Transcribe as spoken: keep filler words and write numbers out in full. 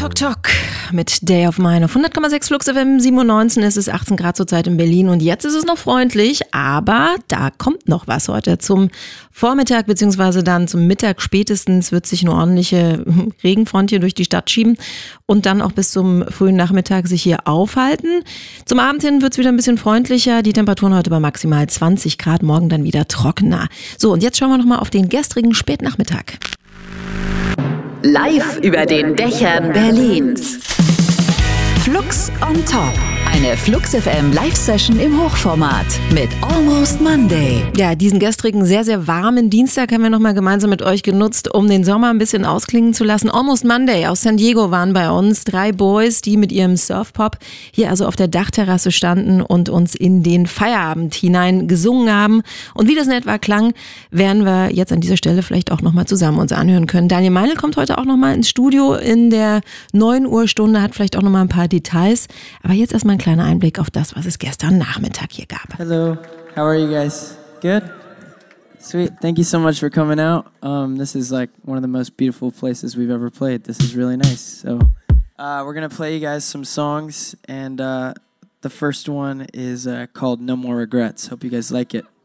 Talk Talk mit Day of Mine auf hundert Komma sechs Flux F M, sieben Uhr neunzehn, es ist achtzehn Grad zurzeit in Berlin und jetzt ist es noch freundlich, aber da kommt noch was heute zum Vormittag beziehungsweise dann zum Mittag spätestens wird sich eine ordentliche Regenfront hier durch die Stadt schieben und dann auch bis zum frühen Nachmittag sich hier aufhalten. Zum Abend hin wird es wieder ein bisschen freundlicher, die Temperaturen heute bei maximal zwanzig Grad, morgen dann wieder trockener. So, und jetzt schauen wir nochmal auf den gestrigen Spätnachmittag. Live über den Dächern Berlins. Flux on Top. Eine Flux F M Live-Session im Hochformat mit Almost Monday. Ja, diesen gestrigen, sehr, sehr warmen Dienstag haben wir nochmal gemeinsam mit euch genutzt, um den Sommer ein bisschen ausklingen zu lassen. Almost Monday aus San Diego waren bei uns drei Boys, die mit ihrem Surfpop hier also auf der Dachterrasse standen und uns in den Feierabend hinein gesungen haben. Und wie das in etwa klang, werden wir jetzt an dieser Stelle vielleicht auch nochmal zusammen uns anhören können. Daniel Meinl kommt heute auch nochmal ins Studio in der neun Uhr Stunde, hat vielleicht auch nochmal ein paar Details. Aber jetzt erstmal ein kleiner Einblick auf das, was es gestern Nachmittag hier gab. Hello, how are you guys? Good? Sweet, thank you so much for coming out. Um, this is like one of the most beautiful places we've ever played. This is really nice. So uh, we're gonna play you guys some songs, and uh, the first one is uh, called No More Regrets. Hope you guys like it.